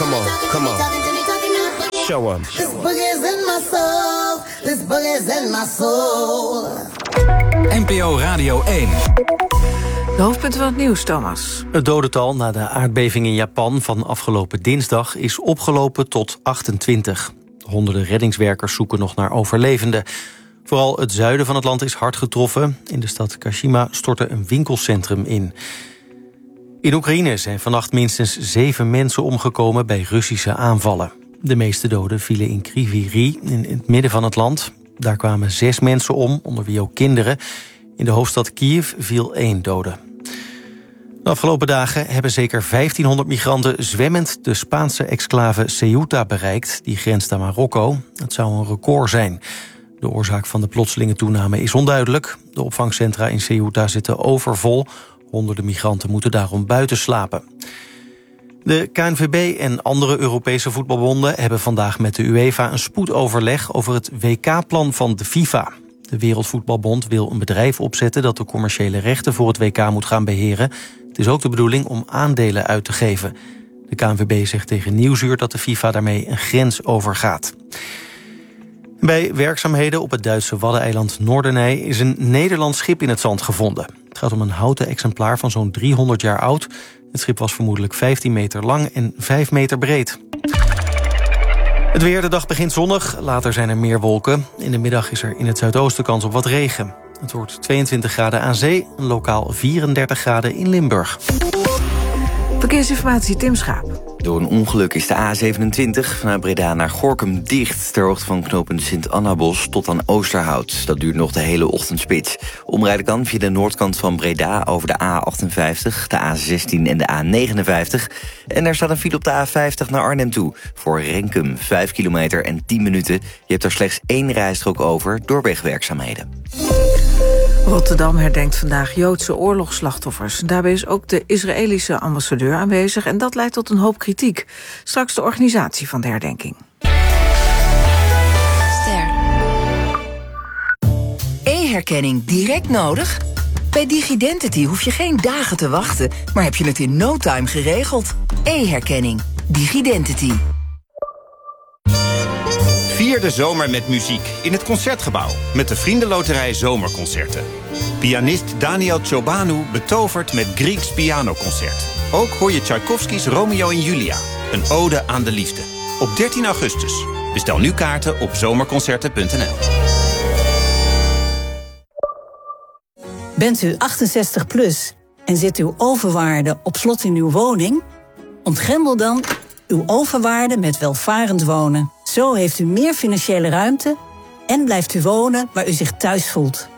Come on, come on. Show 'em. This boogie's in my soul. This boogie's in my soul. NPO Radio 1. De hoofdpunten van het nieuws, Thomas. Het dodental na de aardbeving in Japan van afgelopen dinsdag is opgelopen tot 28. Honderden reddingswerkers zoeken nog naar overlevenden. Vooral het zuiden van het land is hard getroffen. In de stad Kashima stortte een winkelcentrum in. In Oekraïne zijn vannacht minstens 7 mensen omgekomen bij Russische aanvallen. De meeste doden vielen in Kryvyi Rih, in het midden van het land. Daar kwamen 6 mensen om, onder wie ook kinderen. In de hoofdstad Kiev viel 1 dode. De afgelopen dagen hebben zeker 1500 migranten zwemmend de Spaanse exclave Ceuta bereikt. Die grenst aan Marokko. Dat zou een record zijn. De oorzaak van de plotselinge toename is onduidelijk. De opvangcentra in Ceuta zitten overvol. Honderden migranten moeten daarom buiten slapen. De KNVB en andere Europese voetbalbonden hebben vandaag met de UEFA een spoedoverleg over het WK-plan van de FIFA. De Wereldvoetbalbond wil een bedrijf opzetten dat de commerciële rechten voor het WK moet gaan beheren. Het is ook de bedoeling om aandelen uit te geven. De KNVB zegt tegen Nieuwsuur dat de FIFA daarmee een grens overgaat. Bij werkzaamheden op het Duitse waddeneiland Noorderney is een Nederlands schip in het zand gevonden. Het gaat om een houten exemplaar van zo'n 300 jaar oud. Het schip was vermoedelijk 15 meter lang en 5 meter breed. Het weer, de dag begint zonnig, later zijn er meer wolken. In de middag is er in het zuidoosten kans op wat regen. Het wordt 22 graden aan zee en lokaal 34 graden in Limburg. Verkeersinformatie, Tim Schaap. Door een ongeluk is de A27 vanuit Breda naar Gorinchem dicht, ter hoogte van knooppunt Sint-Annabos tot aan Oosterhout. Dat duurt nog de hele ochtendspits. Omrijden kan via de noordkant van Breda over de A58, de A16 en de A59. En er staat een file op de A50 naar Arnhem toe. Voor Renkum 5 kilometer en 10 minuten. Je hebt er slechts 1 rijstrook over door wegwerkzaamheden. Rotterdam herdenkt vandaag Joodse oorlogsslachtoffers. Daarbij is ook de Israëlische ambassadeur aanwezig en dat leidt tot een hoop kritiek. Straks de organisatie van de herdenking. Ster. E-herkenning direct nodig? Bij DigiDentity hoef je geen dagen te wachten, maar heb je het in no time geregeld. E-herkenning. DigiDentity. Vier de zomer met muziek in het Concertgebouw met de Vriendenloterij Zomerconcerten. Pianist Daniel Ciobanu betovert met Grieks pianoconcert. Ook hoor je Tchaikovskys Romeo en Julia, een ode aan de liefde. Op 13 augustus. Bestel nu kaarten op zomerconcerten.nl. Bent u 68 plus en zit uw overwaarde op slot in uw woning? Ontgrendel dan uw overwaarde met welvarend wonen. Zo heeft u meer financiële ruimte en blijft u wonen waar u zich thuis voelt.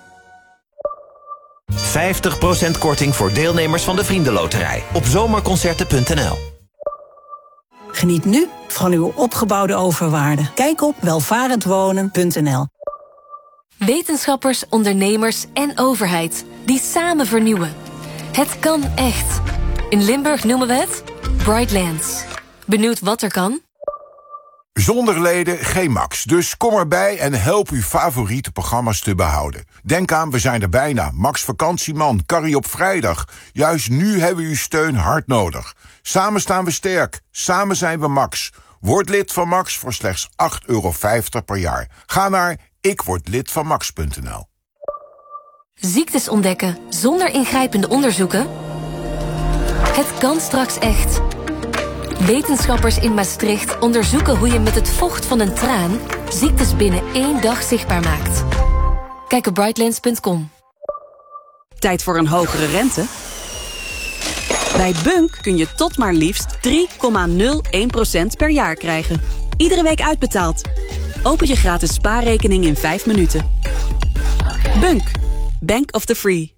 50% korting voor deelnemers van de Vriendenloterij op zomerconcerten.nl. Geniet nu van uw opgebouwde overwaarde. Kijk op welvarendwonen.nl. Wetenschappers, ondernemers en overheid die samen vernieuwen. Het kan echt. In Limburg noemen we het Brightlands. Benieuwd wat er kan? Zonder leden geen Max, dus kom erbij en help uw favoriete programma's te behouden. Denk aan, we zijn er bijna. Max Vakantieman, Carrie op vrijdag. Juist nu hebben we uw steun hard nodig. Samen staan we sterk, samen zijn we Max. Word lid van Max voor slechts €8,50 per jaar. Ga naar ikwordlidvanmax.nl. Ziektes ontdekken zonder ingrijpende onderzoeken? Het kan straks echt. Wetenschappers in Maastricht onderzoeken hoe je met het vocht van een traan ziektes binnen 1 dag zichtbaar maakt. Kijk op brightlands.com. Tijd voor een hogere rente? Bij Bunk kun je tot maar liefst 3,01% per jaar krijgen. Iedere week uitbetaald. Open je gratis spaarrekening in 5 minuten. Bunk. Bank of the Free.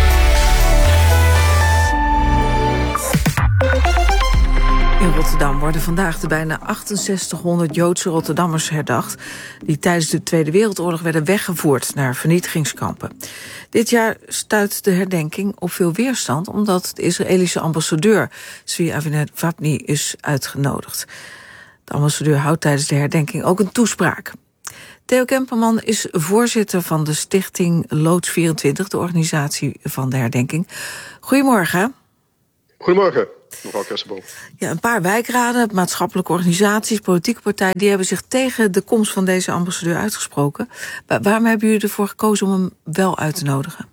In Rotterdam worden vandaag de bijna 6800 Joodse Rotterdammers herdacht die tijdens de Tweede Wereldoorlog werden weggevoerd naar vernietigingskampen. Dit jaar stuit de herdenking op veel weerstand omdat de Israëlische ambassadeur Zvi Avinet-Vapni is uitgenodigd. De ambassadeur houdt tijdens de herdenking ook een toespraak. Theo Kemperman is voorzitter van de stichting Loods24, de organisatie van de herdenking. Goedemorgen. Goedemorgen. mevrouw Kersenboom. Ja, een paar wijkraden, maatschappelijke organisaties, politieke partijen, die hebben zich tegen de komst van deze ambassadeur uitgesproken. Waarom hebben jullie ervoor gekozen om hem wel uit te nodigen?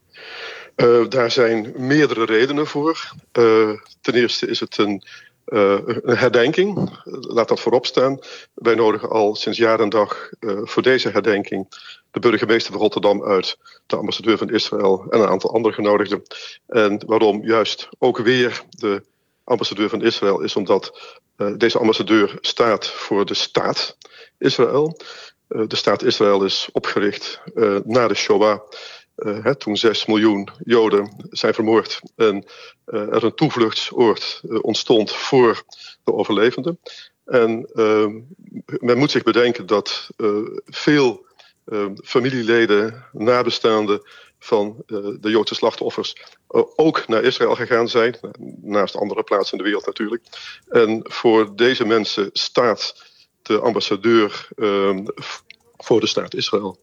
Daar zijn meerdere redenen voor. Ten eerste is het een herdenking. Laat dat voorop staan. Wij nodigen al sinds jaar en dag voor deze herdenking de burgemeester van Rotterdam uit, de ambassadeur van Israël en een aantal andere genodigden. En waarom juist ook weer de ambassadeur van Israël is omdat deze ambassadeur staat voor de staat Israël. De staat Israël is opgericht na de Shoah. Toen 6 miljoen Joden zijn vermoord en er een toevluchtsoord ontstond voor de overlevenden. En men moet zich bedenken dat veel familieleden, nabestaanden van de Joodse slachtoffers ook naar Israël gegaan zijn, naast andere plaatsen in de wereld natuurlijk. En voor deze mensen staat de ambassadeur voor de staat Israël.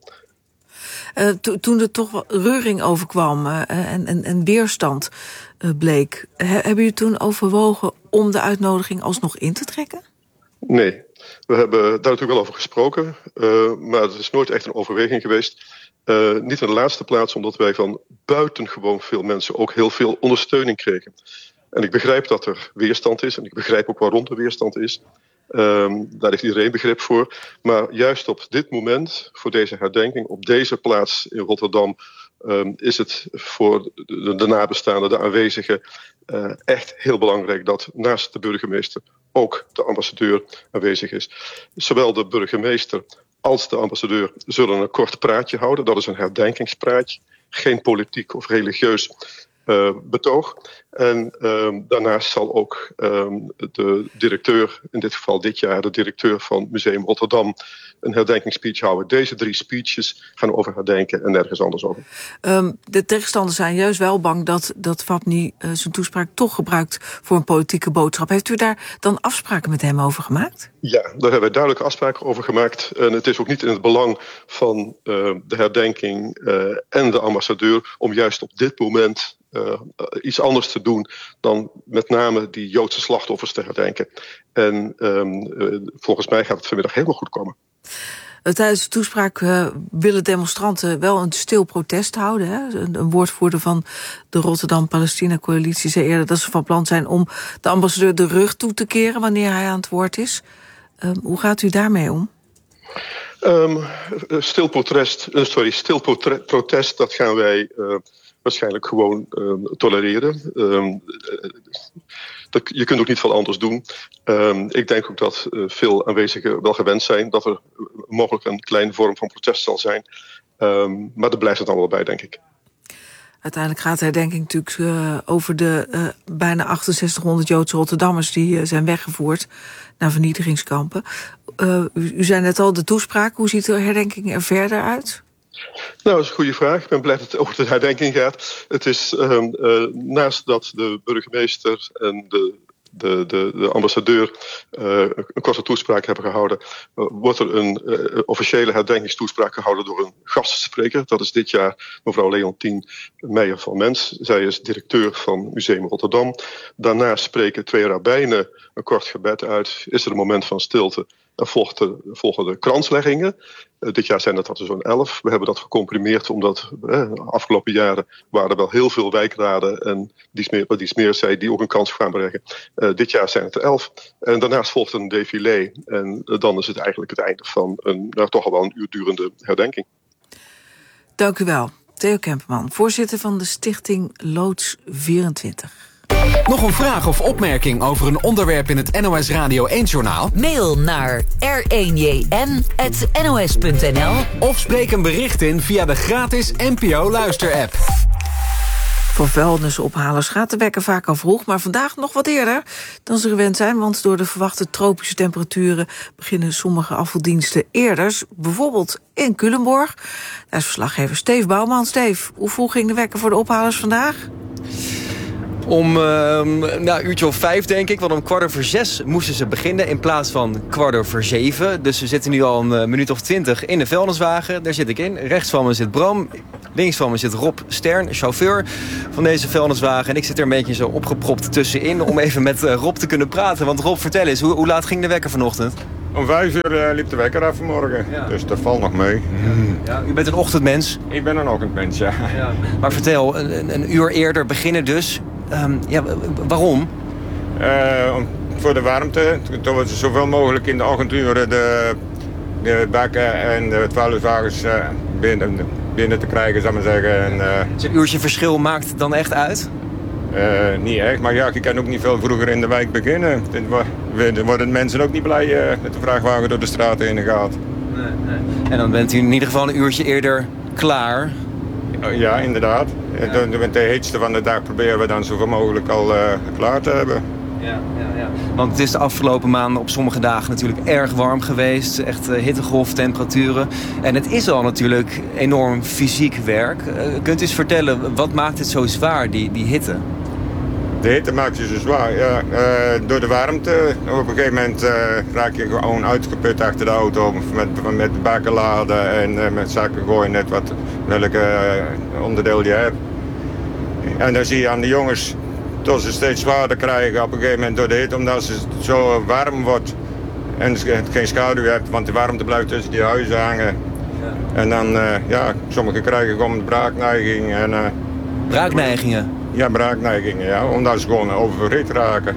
Toen er toch wel reuring overkwam en weerstand bleek, hebben jullie toen overwogen om de uitnodiging alsnog in te trekken? Nee, we hebben daar natuurlijk wel over gesproken, maar het is nooit echt een overweging geweest. Niet in de laatste plaats omdat wij van buitengewoon veel mensen ook heel veel ondersteuning kregen. En ik begrijp dat er weerstand is en ik begrijp ook waarom er weerstand is. Daar heeft iedereen begrip voor. Maar juist op dit moment, voor deze herdenking, op deze plaats in Rotterdam, is het voor de nabestaanden, de aanwezigen, echt heel belangrijk dat naast de burgemeester ook de ambassadeur aanwezig is. Zowel de burgemeester als de ambassadeur zullen een kort praatje houden. Dat is een herdenkingspraatje, geen politiek of religieus betoog. En daarnaast zal ook de directeur, in dit geval dit jaar de directeur van Museum Rotterdam, een herdenkingsspeech houden. Deze 3 speeches gaan over herdenken en nergens anders over. De tegenstanders zijn juist wel bang dat Wapni zijn toespraak toch gebruikt voor een politieke boodschap. Heeft u daar dan afspraken met hem over gemaakt? Ja, daar hebben wij duidelijke afspraken over gemaakt. En het is ook niet in het belang van de herdenking en de ambassadeur om juist op dit moment iets anders te doen dan met name die Joodse slachtoffers te herdenken. En volgens mij gaat het vanmiddag helemaal goed komen. Tijdens de toespraak willen demonstranten wel een stil protest houden. Hè? Een woordvoerder van de Rotterdam-Palestina-coalitie zei eerder dat ze van plan zijn om de ambassadeur de rug toe te keren wanneer hij aan het woord is. Hoe gaat u daarmee om? Stil protest, dat gaan wij waarschijnlijk gewoon tolereren. Je kunt ook niet veel anders doen. Ik denk ook dat veel aanwezigen wel gewend zijn dat er mogelijk een kleine vorm van protest zal zijn. Maar daar blijft het allemaal bij, denk ik. Uiteindelijk gaat de herdenking natuurlijk over de bijna 6800 Joodse Rotterdammers die zijn weggevoerd naar vernietigingskampen. U zei net al, de toespraak, hoe ziet de herdenking er verder uit? Nou, dat is een goede vraag. Ik ben blij dat het over de herdenking gaat. Het is naast dat de burgemeester en de ambassadeur een korte toespraak hebben gehouden, wordt er een officiële herdenkingstoespraak gehouden door een gastspreker. Dat is dit jaar mevrouw Leontien Meijer van Mens. Zij is directeur van Museum Rotterdam. Daarna spreken 2 rabbijnen een kort gebed uit. Is er een moment van stilte. Dan volgen de kransleggingen. Dit jaar zijn dat er zo'n 11. We hebben dat gecomprimeerd omdat de afgelopen jaren waren er wel heel veel wijkraden en dies meer zei die ook een kans gaan bereiken. Dit jaar zijn het er 11. En daarnaast volgt een défilé. En dan is het eigenlijk het einde van toch al wel een uur durende herdenking. Dank u wel. Theo Kemperman, voorzitter van de stichting Loods 24. Nog een vraag of opmerking over een onderwerp in het NOS Radio 1-journaal? Mail naar r1jn@nos.nl Of spreek een bericht in via de gratis NPO Luister-app. Voor vuilnisophalers gaat de wekker vaak al vroeg, maar vandaag nog wat eerder dan ze gewend zijn, want door de verwachte tropische temperaturen beginnen sommige afvaldiensten eerder, bijvoorbeeld in Culemborg. Daar is verslaggever Steve Bouwman. Steve, hoe vroeg ging de wekker voor de ophalers vandaag? om een uurtje of 5, denk ik. Want om 5:15 moesten ze beginnen in plaats van 6:15. Dus we zitten nu al een minuut of 20 in de vuilniswagen. Daar zit ik in. Rechts van me zit Bram. Links van me zit Rob Stern, chauffeur van deze vuilniswagen. En ik zit er een beetje zo opgepropt tussenin om even met Rob te kunnen praten. Want Rob, vertel eens, hoe laat ging de wekker vanochtend? Om 5 uur liep de wekker af vanmorgen, dus dat valt nog mee. Ja, u bent een ochtendmens? Ik ben een ochtendmens, ja. Maar vertel, een uur eerder beginnen dus. Waarom? Voor de warmte, toen we zoveel mogelijk in de ochtenduren de bakken en de vuilniswagens binnen te krijgen, zou ik maar zeggen. Dus een uurtje verschil maakt dan echt uit? Niet echt, maar ja, je kan ook niet veel vroeger in de wijk beginnen. Dan worden mensen ook niet blij met de vrachtwagen door de straat heen gaat. Nee. En dan bent u in ieder geval een uurtje eerder klaar. Ja, inderdaad. Ja. Met de heetste van de dag proberen we dan zoveel mogelijk al klaar te hebben. Ja. Want het is de afgelopen maanden op sommige dagen natuurlijk erg warm geweest. Echt hittegolftemperaturen. En het is al natuurlijk enorm fysiek werk. Kunt u eens vertellen, wat maakt het zo zwaar, die hitte? De hitte maakt je zo zwaar, ja. Door de warmte. Op een gegeven moment raak je gewoon uitgeput achter de auto. Met bakken laden en met zakken gooien, net welke onderdeel je hebt. En dan zie je aan de jongens dat ze steeds zwaarder krijgen op een gegeven moment door de hitte. Omdat het zo warm wordt en je geen schaduw hebt. Want de warmte blijft tussen die huizen hangen. Ja. En dan, sommigen krijgen gewoon braakneiging. Braakneigingen? Ja, braakneigingen, ja. Omdat ze gewoon oververhit raken.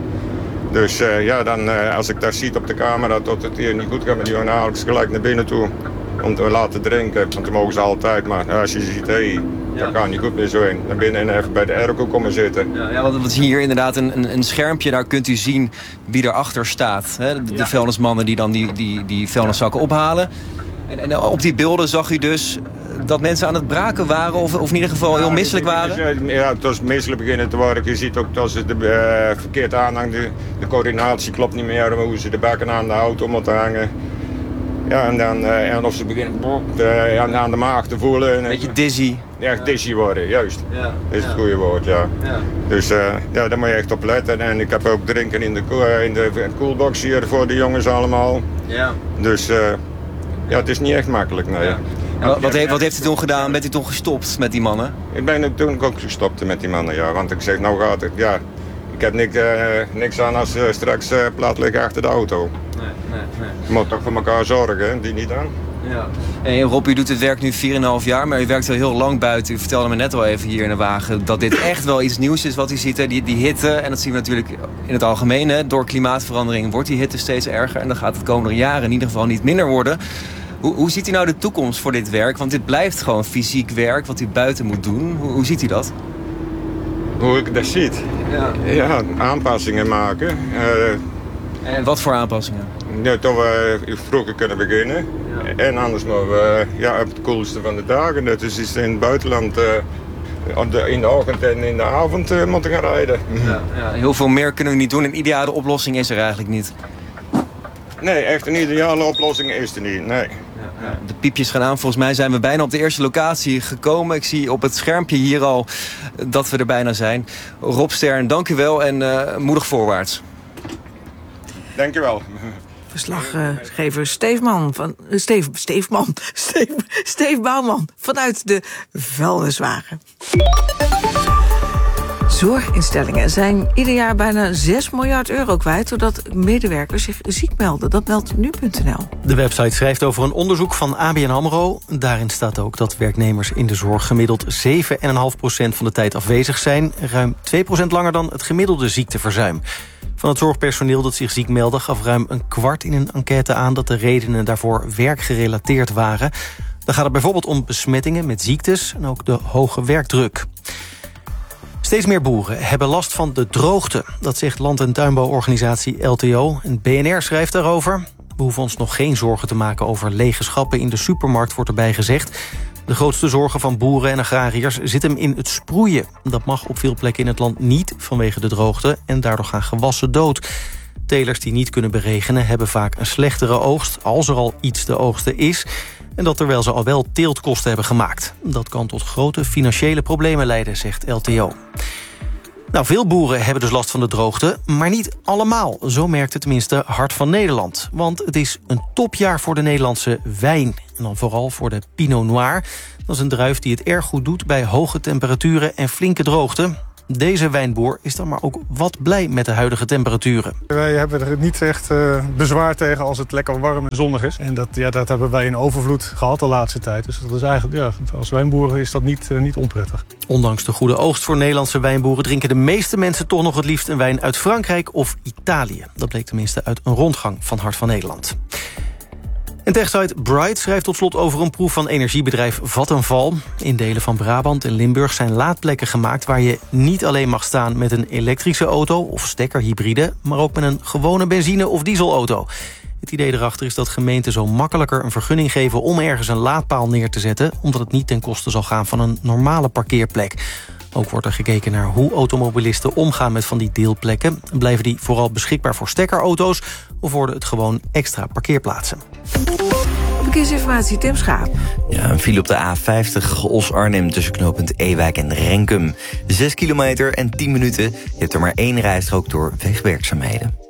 Dus als ik dat zie op de camera dat het hier niet goed gaat met die jongen, haal ik ze gelijk naar binnen toe. Om te laten drinken, want dat mogen ze altijd. Maar als je ziet, dat gaat niet goed meer zo in. Naar binnen en even bij de airco komen zitten. Ja, want we zien hier inderdaad een schermpje. Daar kunt u zien wie erachter staat. Hè? De vuilnismannen die dan die vuilniszakken ophalen. En op die beelden zag u dus dat mensen aan het braken waren of in ieder geval heel misselijk waren? Ja, het was misselijk beginnen te worden. Je ziet ook dat ze verkeerd aanhangen. De coördinatie klopt niet meer. Hoe ze de bakken aan de auto moeten hangen. Ja, en of ze beginnen aan de maag te voelen. Een beetje dizzy. Ja, dizzy worden, juist. Ja, dat is het goede woord, ja. Dus daar moet je echt op letten. En ik heb ook drinken in de koelbox hier voor de jongens allemaal. Ja. Dus het is niet echt makkelijk, nee. Ja. Wat heeft u toen gedaan? Bent u toen gestopt met die mannen? Ik ben toen ook gestopt met die mannen, ja. Want ik zeg, nou gaat het, ja. Ik heb niks aan als straks plat liggen achter de auto. Nee. Je moet toch voor elkaar zorgen, hè? Die niet aan. Ja. En Rob, u doet het werk nu 4,5 jaar, maar u werkt al heel lang buiten. U vertelde me net al even hier in de wagen dat dit echt wel iets nieuws is wat u ziet. Hè? Die hitte, en dat zien we natuurlijk in het algemeen. Hè? Door klimaatverandering wordt die hitte steeds erger. En dan gaat het komende jaren in ieder geval niet minder worden. Hoe ziet u nou de toekomst voor dit werk? Want dit blijft gewoon fysiek werk wat u buiten moet doen. Hoe ziet u dat? Hoe ik dat zie? Ja, aanpassingen maken. En wat voor aanpassingen? Ja, dat we vroeger kunnen beginnen. Ja. En anders maar we op het koelste van de dagen. Dat is in het buitenland in de ochtend en in de avond moeten gaan rijden. Ja, heel veel meer kunnen we niet doen. Een ideale oplossing is er eigenlijk niet. Nee, echt een ideale oplossing is er niet, nee. De piepjes gaan aan. Volgens mij zijn we bijna op de eerste locatie gekomen. Ik zie op het schermpje hier al dat we er bijna zijn. Rob Stern, dank u wel en moedig voorwaarts. Dank u wel. Verslaggever Steve Bouwman vanuit de vuilniswagen. Zorginstellingen zijn ieder jaar bijna 6 miljard euro kwijt doordat medewerkers zich ziek melden. Dat meldt nu.nl. De website schrijft over een onderzoek van ABN AMRO. Daarin staat ook dat werknemers in de zorg gemiddeld 7,5% van de tijd afwezig zijn. Ruim 2% langer dan het gemiddelde ziekteverzuim. Van het zorgpersoneel dat zich ziek meldde gaf ruim een kwart in een enquête aan dat de redenen daarvoor werkgerelateerd waren. Dan gaat het bijvoorbeeld om besmettingen met ziektes en ook de hoge werkdruk. Steeds meer boeren hebben last van de droogte. Dat zegt land- en tuinbouworganisatie LTO. En BNR schrijft daarover. We hoeven ons nog geen zorgen te maken over lege schappen in de supermarkt, wordt erbij gezegd. De grootste zorgen van boeren en agrariërs zitten hem in het sproeien. Dat mag op veel plekken in het land niet vanwege de droogte en daardoor gaan gewassen dood. Telers die niet kunnen beregenen hebben vaak een slechtere oogst, als er al iets te oogsten is. En dat terwijl ze al wel teeltkosten hebben gemaakt. Dat kan tot grote financiële problemen leiden, zegt LTO. Nou, veel boeren hebben dus last van de droogte, maar niet allemaal. Zo merkt het tenminste Hart van Nederland. Want het is een topjaar voor de Nederlandse wijn. En dan vooral voor de Pinot Noir. Dat is een druif die het erg goed doet bij hoge temperaturen en flinke droogte. Deze wijnboer is dan maar ook wat blij met de huidige temperaturen. Wij hebben er niet echt bezwaar tegen als het lekker warm en zonnig is. En dat hebben wij in overvloed gehad de laatste tijd. Dus dat is eigenlijk, als wijnboeren is dat niet onprettig. Ondanks de goede oogst voor Nederlandse wijnboeren drinken de meeste mensen toch nog het liefst een wijn uit Frankrijk of Italië. Dat bleek tenminste uit een rondgang van Hart van Nederland. En techsite Bright schrijft tot slot over een proef van energiebedrijf Vattenfall. In delen van Brabant en Limburg zijn laadplekken gemaakt waar je niet alleen mag staan met een elektrische auto of stekkerhybride, maar ook met een gewone benzine- of dieselauto. Het idee erachter is dat gemeenten zo makkelijker een vergunning geven om ergens een laadpaal neer te zetten, omdat het niet ten koste zal gaan van een normale parkeerplek. Ook wordt er gekeken naar hoe automobilisten omgaan met van die deelplekken. Blijven die vooral beschikbaar voor stekkerauto's of worden het gewoon extra parkeerplaatsen? Verkeersinformatie, Tim Schaap. Ja, een file op de A50 Os-Arnhem tussen knooppunt Ewijk en Renkum. 6 kilometer en 10 minuten. Je hebt er maar 1 rijstrook door wegwerkzaamheden.